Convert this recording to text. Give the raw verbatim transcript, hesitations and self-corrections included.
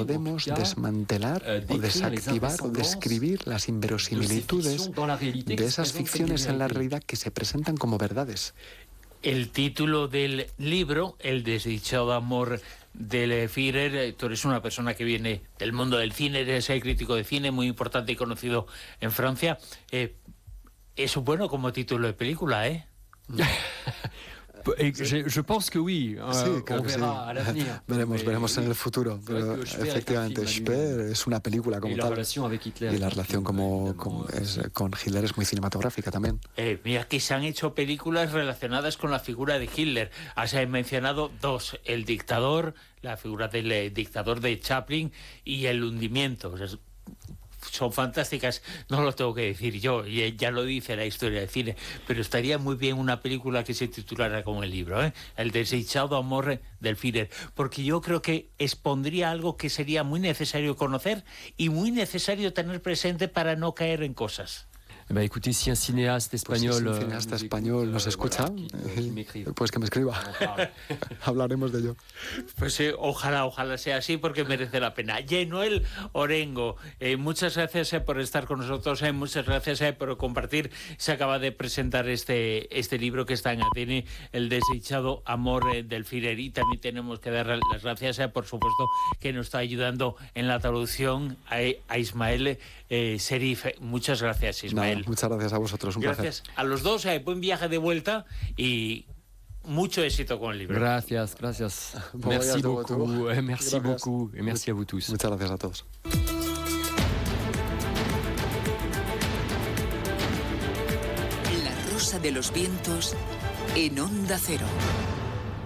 podemos desmantelar o desactivar o describir las inverosimilitudes de esas ficciones en la realidad que se presentan como verdades. El título del libro, El desdichado amor del Führer. Tú eres una persona que viene del mundo del cine, eres el crítico de cine muy importante y conocido en Francia. Eh, es bueno como título de película, ¿eh? Je, je pense que oui. Uh, sí, creo on que verá sí. a l'avenir. Veremos, veremos en el futuro. Pero efectivamente, Speer es una película como tal. Y la relación como, como es, con Hitler es muy cinematográfica también. Eh, mira que se han hecho películas relacionadas con la figura de Hitler. Has mencionado dos: El dictador, la figura del eh, dictador de Chaplin, y El hundimiento. O sea, son fantásticas, no lo tengo que decir yo, y ya lo dice la historia del cine, pero estaría muy bien una película que se titulara como el libro, ¿eh? El desdichado amor del Führer, porque yo creo que expondría algo que sería muy necesario conocer y muy necesario tener presente para no caer en cosas. Bah, écoutez, si un cinéaste español, pues si un cineasta español nos escucha, voilà, pues que me escriba. Hablaremos de ello. Pues eh, ojalá, ojalá sea así, porque merece la pena. Noel Orengo, eh, muchas gracias eh, por estar con nosotros, eh, muchas gracias eh, por compartir. Se acaba de presentar este, este libro que está en Atene, El desdichado amor eh, del Führer, y también tenemos que dar las gracias, eh, por supuesto, que nos está ayudando en la traducción a, a Ismael eh, Serif. Muchas gracias, Ismael. Nada, muchas gracias a vosotros, un gracias placer. A los dos, eh, buen viaje de vuelta y mucho éxito con el libro. Gracias, gracias. Merci beaucoup, eh, merci gracias. beaucoup, et merci a vous tous. Muchas gracias a todos. La rosa de los vientos en Onda Cero.